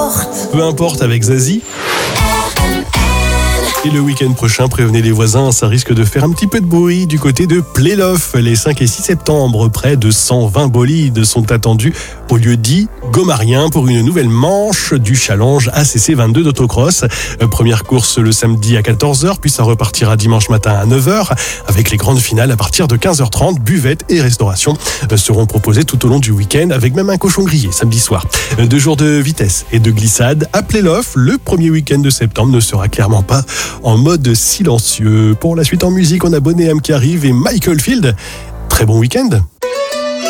Peu importe avec Zazie. Et le week-end prochain, prévenez les voisins, ça risque de faire un petit peu de bruit du côté de Pléloff. Les 5 et 6 septembre, près de 120 bolides sont attendus au lieu dit Gomarien pour une nouvelle manche du challenge ACC22 d'autocross. Première course le samedi à 14h, puis ça repartira dimanche matin à 9h avec les grandes finales à partir de 15h30. Buvettes et restauration seront proposées tout au long du week-end avec même un cochon grillé samedi soir. 2 jours de vitesse et de glissade à Pléloff. Le premier week-end de septembre ne sera clairement pas en mode silencieux. Pour la suite en musique, on a Bonnet M qui arrive et Michael Field. Très bon week-end.